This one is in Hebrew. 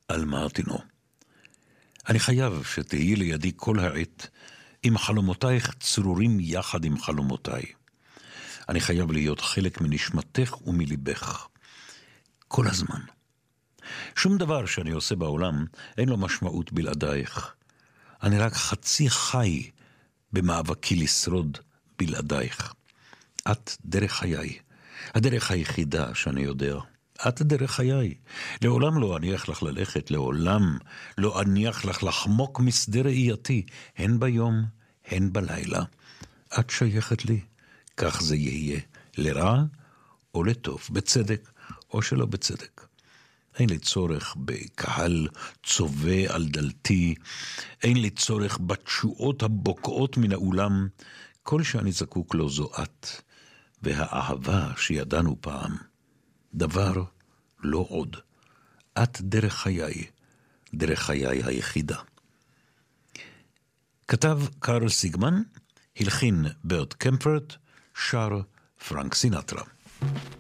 על מרטינו. אני חייב שתהיי לידי כל העת, אם חלומותייך צרורים יחד עם חלומותיי. אני חייב להיות חלק מנשמתך ומליבך. כל הזמן. שום דבר שאני עושה בעולם אין לו משמעות בלעדייך. אני רק חצי חי במאבקי לשרוד בלעדייך. את דרך חיי, הדרך היחידה שאני יודע. את דרך חיי. לעולם לא אניח לך ללכת, לעולם לא אניח לך לחמוק משדה ראייתי, הן ביום, הן בלילה. את שייכת לי, כך זה יהיה, לרע או לטוב, בצדק או שלא בצדק. אין לי צורך בקהל צובע על דלתי, אין לי צורך בתשועות הבוקעות מן האולם, כל שאני זקוק לו זו את, והאהבה שידענו פעם. דבר לא עוד. את דרך חיי היחידה. כתב קארל סיגמן, הלחין ברט קמפרט, שר פרנק סינטרה.